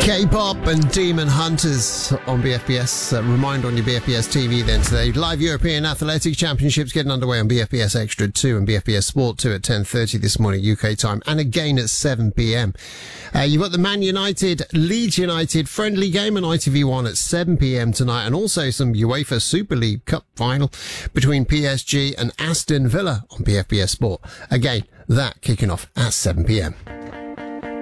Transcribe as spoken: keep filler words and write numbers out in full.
K-pop and Demon Hunters on B F B S. Uh, reminder on your B F B S T V then today. Live European Athletics Championships getting underway on B F B S Extra two and B F B S Sport two at ten thirty this morning U K time, and again at seven p.m. Uh, you've got the Man United, Leeds United friendly game on I T V one at seven p.m. tonight, and also some UEFA Super League Cup final between P S G and Aston Villa on B F B S Sport. Again, that kicking off at seven p.m.